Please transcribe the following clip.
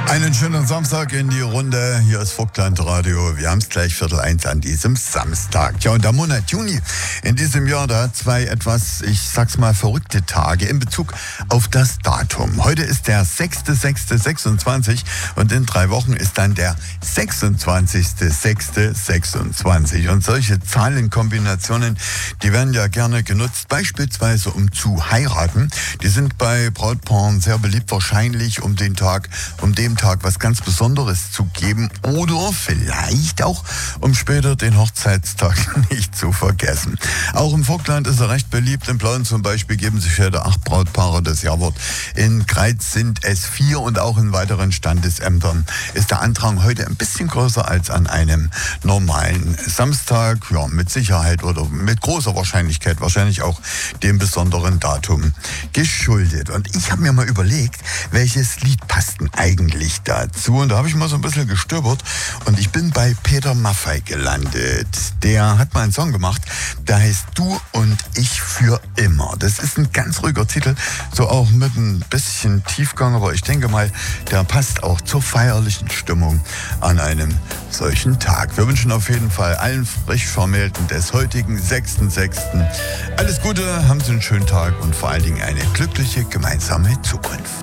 Einen schönen Samstag in die Runde. Hier ist Vogtland Radio. Wir haben es gleich 12:45 an diesem Samstag. Ja, und der Monat Juni in diesem Jahr, da hat zwei etwas, ich sag's mal, verrückte Tage in Bezug auf das Datum. Heute ist der 6.6.26 und in 3 Wochen ist dann der 26.6.26. Und solche Zahlenkombinationen, die werden ja gerne genutzt, beispielsweise um zu heiraten. Die sind bei Brautpaaren sehr beliebt, wahrscheinlich um dem Tag was ganz Besonderes zu geben oder vielleicht auch, um später den Hochzeitstag nicht zu vergessen. Auch im Vogtland ist er recht beliebt. In Plauen zum Beispiel geben sich heute 8 Brautpaare das Jawort. In Greiz sind es 4 und auch in weiteren Standesämtern ist der Andrang heute ein bisschen größer als an einem normalen Samstag. Ja, mit Sicherheit oder mit großer Wahrscheinlichkeit wahrscheinlich auch dem besonderen Datum geschuldet. Und ich habe mir mal überlegt, welches Lied passt denn eigentlich dazu, und da habe ich mal so ein bisschen gestöbert und ich bin bei Peter Maffay gelandet. Der hat mal einen Song gemacht, der heißt Du und ich für immer. Das ist ein ganz ruhiger Titel, so auch mit ein bisschen Tiefgang, aber ich denke mal, der passt auch zur feierlichen Stimmung an einem solchen Tag. Wir wünschen auf jeden Fall allen frisch Vermählten des heutigen 6.6. alles Gute, haben Sie einen schönen Tag und vor allen Dingen eine glückliche gemeinsame Zukunft.